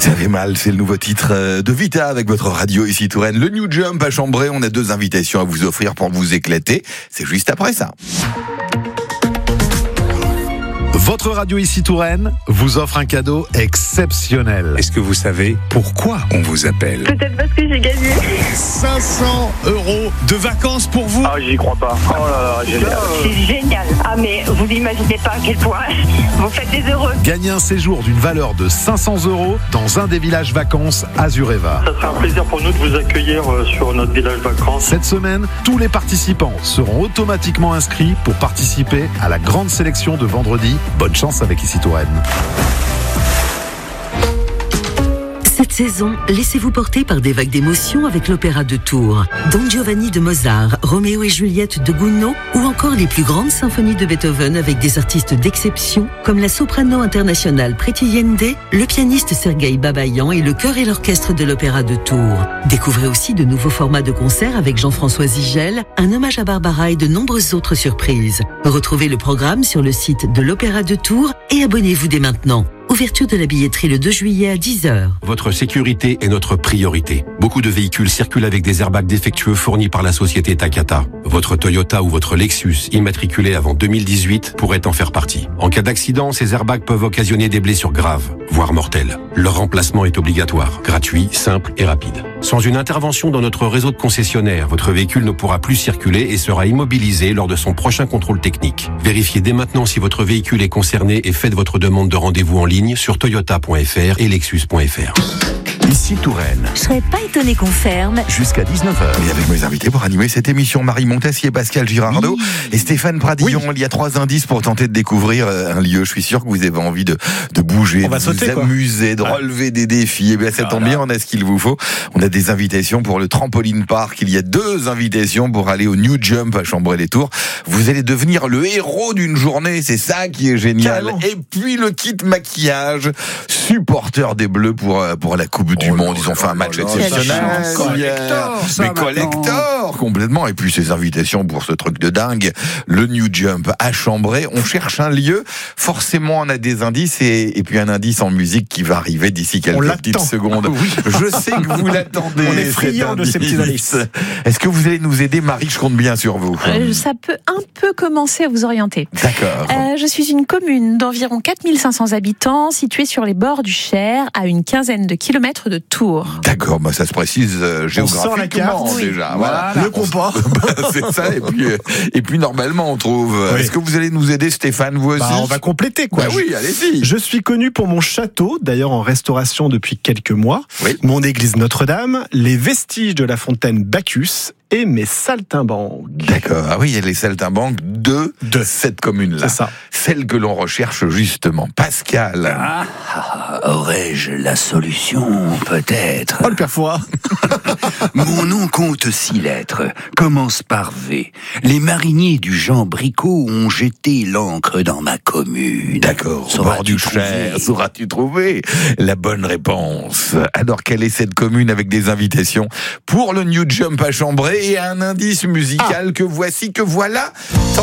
Ça fait mal, c'est le nouveau titre de Vita avec votre radio ici Touraine. Le New Jump à Chambray, on a 2 invitations à vous offrir pour vous éclater. C'est juste après ça. Votre radio ici Touraine vous offre un cadeau exceptionnel. Est-ce que vous savez pourquoi on vous appelle ? Peut-être parce que j'ai gagné. 500 € de vacances pour vous. Ah, j'y crois pas. Oh là là, génial. C'est génial. Ah, mais vous n'imaginez pas à quel point vous faites des heureux. Gagnez un séjour d'une valeur de 500 € dans un des villages vacances Azureva. Ça serait un plaisir pour nous de vous accueillir sur notre village vacances. Cette semaine, tous les participants seront automatiquement inscrits pour participer à la grande sélection de vendredi. Bonne chance avec ici Touraine. Cette saison, laissez-vous porter par des vagues d'émotions avec l'opéra de Tours, Don Giovanni de Mozart, Roméo et Juliette de Gounod ou encore les plus grandes symphonies de Beethoven avec des artistes d'exception comme la soprano internationale Preti Yende, le pianiste Sergueï Babayan et le chœur et l'orchestre de l'opéra de Tours. Découvrez aussi de nouveaux formats de concerts avec Jean-François Zigel, un hommage à Barbara et de nombreuses autres surprises. Retrouvez le programme sur le site de l'Opéra de Tours et abonnez-vous dès maintenant. Ouverture de la billetterie le 2 juillet à 10h. Votre sécurité est notre priorité. Beaucoup de véhicules circulent avec des airbags défectueux fournis par la société Takata. Votre Toyota ou votre Lexus, immatriculé avant 2018, pourrait en faire partie. En cas d'accident, ces airbags peuvent occasionner des blessures graves, voire mortelles. Leur remplacement est obligatoire, gratuit, simple et rapide. Sans une intervention dans notre réseau de concessionnaires, votre véhicule ne pourra plus circuler et sera immobilisé lors de son prochain contrôle technique. Vérifiez dès maintenant si votre véhicule est concerné et faites votre demande de rendez-vous en ligne sur toyota.fr et lexus.fr. Ici Touraine. Je serais pas étonné qu'on ferme. Jusqu'à 19h. Et avec mes invités pour animer cette émission, Marie Montassier, Pascal Girardot et Stéphane Pradillon. Il y a 3 indices pour tenter de découvrir un lieu. Je suis sûr que vous avez envie de bouger, de vous amuser, de relever des défis. Et bien, ça tombe bien, on a ce qu'il vous faut. On a des invitations pour le Trampoline Park. Il y a 2 invitations pour aller au New Jump à Chambray-les-Tours. Vous allez devenir le héros d'une journée. C'est ça qui est génial. Carrément. Et puis le kit maquillage, supporter des Bleus pour la Coupe du Monde. Ils ont fait un match exceptionnel. Collector, complètement. Et puis ces invitations pour ce truc de dingue, le New Jump à Chambray. On cherche un lieu. Forcément, on a des indices et puis un indice en musique qui va arriver d'ici quelques petites secondes. Oui. Je sais que vous l'attendez. On est friands de ces petits indices. Est-ce que vous allez nous aider, Marie? Je compte bien sur vous. Ça peut un peu commencer à vous orienter. D'accord. Je suis une commune d'environ 4500 habitants située sur les bords du Cher, à une quinzaine de kilomètres de Tours. D'accord, ça se précise géographiquement la carte, déjà. Voilà. Le compas. C'est ça, et puis normalement on trouve. Oui. Est-ce que vous allez nous aider, Stéphane, vous aussi? On va compléter, quoi. Oui, allez-y. Je suis connu pour mon château, d'ailleurs en restauration depuis quelques mois, mon église Notre-Dame, les vestiges de la fontaine Bacchus et mes saltimbanques. D'accord. Ah oui, il y a les saltimbanques de cette commune-là. C'est ça. Celle que l'on recherche justement. Pascal. Aurais-je la solution, peut-être? Oh, le père Fouras. Mon nom compte 6 lettres. Commence par V. Les mariniers du Jean Bricot ont jeté l'encre dans ma commune. D'accord. Au bord du Cher. Sauras-tu trouver la bonne réponse? Alors, quelle est cette commune avec des invitations pour le New Jump à Chambray et un indice musical que voilà.